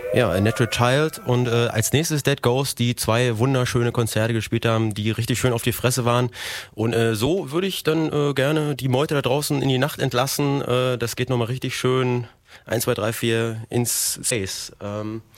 Ja, A Natural Child und als nächstes Dead Ghost, die zwei wunderschöne Konzerte gespielt haben, die richtig schön auf die Fresse waren. Und so würde ich dann gerne die Meute da draußen in die Nacht entlassen. Das geht nochmal richtig schön 1, 2, 3, 4 ins Space.